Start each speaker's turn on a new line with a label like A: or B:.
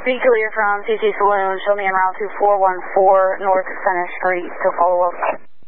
A: Speak clear from CC Saloon. Show me en route to 414 North Center Street to follow up.